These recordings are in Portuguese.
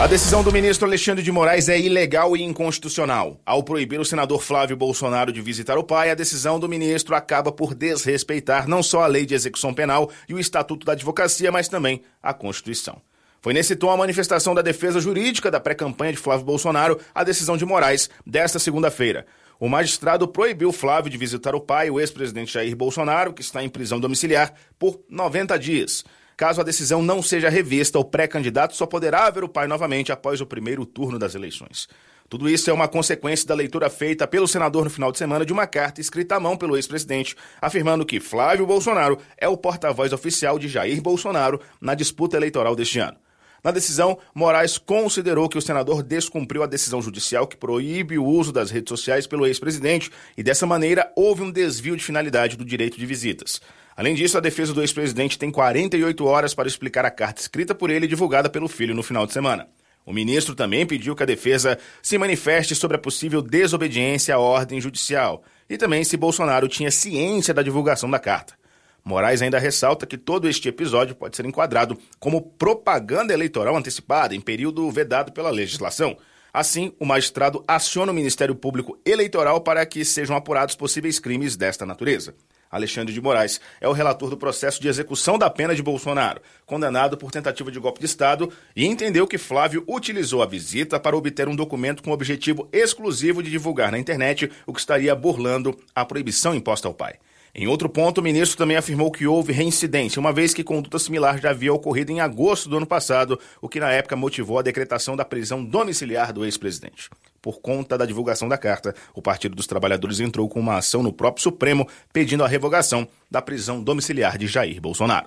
A decisão do ministro Alexandre de Moraes é ilegal e inconstitucional. Ao proibir o senador Flávio Bolsonaro de visitar o pai, a decisão do ministro acaba por desrespeitar não só a lei de execução penal e o Estatuto da Advocacia, mas também a Constituição. Foi nesse tom a manifestação da defesa jurídica da pré-campanha de Flávio Bolsonaro a decisão de Moraes desta segunda-feira. O magistrado proibiu Flávio de visitar o pai, o ex-presidente Jair Bolsonaro, que está em prisão domiciliar, por 90 dias. Caso a decisão não seja revista, o pré-candidato só poderá ver o pai novamente após o primeiro turno das eleições. Tudo isso é uma consequência da leitura feita pelo senador no final de semana de uma carta escrita à mão pelo ex-presidente, afirmando que Flávio Bolsonaro é o porta-voz oficial de Jair Bolsonaro na disputa eleitoral deste ano. Na decisão, Moraes considerou que o senador descumpriu a decisão judicial que proíbe o uso das redes sociais pelo ex-presidente e, dessa maneira, houve um desvio de finalidade do direito de visitas. Além disso, a defesa do ex-presidente tem 48 horas para explicar a carta escrita por ele e divulgada pelo filho no final de semana. O ministro também pediu que a defesa se manifeste sobre a possível desobediência à ordem judicial e também se Bolsonaro tinha ciência da divulgação da carta. Moraes ainda ressalta que todo este episódio pode ser enquadrado como propaganda eleitoral antecipada em período vedado pela legislação. Assim, o magistrado aciona o Ministério Público Eleitoral para que sejam apurados possíveis crimes desta natureza. Alexandre de Moraes é o relator do processo de execução da pena de Bolsonaro, condenado por tentativa de golpe de Estado, e entendeu que Flávio utilizou a visita para obter um documento com o objetivo exclusivo de divulgar na internet o que estaria burlando a proibição imposta ao pai. Em outro ponto, o ministro também afirmou que houve reincidência, uma vez que conduta similar já havia ocorrido em agosto do ano passado, o que na época motivou a decretação da prisão domiciliar do ex-presidente. Por conta da divulgação da carta, o Partido dos Trabalhadores entrou com uma ação no próprio Supremo pedindo a revogação da prisão domiciliar de Jair Bolsonaro.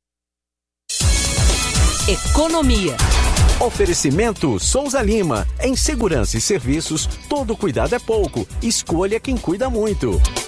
Economia. Oferecimento Souza Lima. Em segurança e serviços, todo cuidado é pouco. Escolha quem cuida muito.